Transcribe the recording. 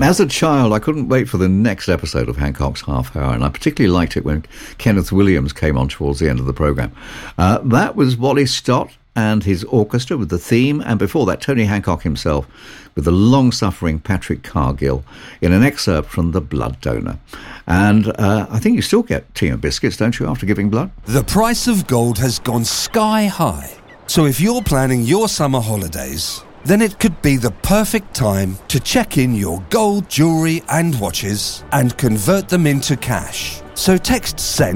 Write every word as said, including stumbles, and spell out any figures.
As a child, I couldn't wait for the next episode of Hancock's Half Hour, and I particularly liked it when Kenneth Williams came on towards the end of the programme. Uh, that was Wally Stott and his orchestra with the theme, and before that, Tony Hancock himself with the long-suffering Patrick Cargill in an excerpt from The Blood Donor. And uh, I think you still get tea and biscuits, don't you, after giving blood? The price of gold has gone sky high. So if you're planning your summer holidays, then it could be the perfect time to check in your gold, jewellery and watches and convert them into cash. So text SEND